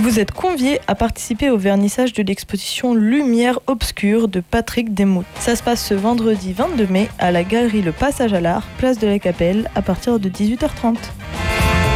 Vous êtes conviés à participer au vernissage de l'exposition Lumière obscure de Patrick Desmoutes. Ça se passe ce vendredi 22 mai à la galerie Le Passage à l'Art, place de la Capelle, à partir de 18h30.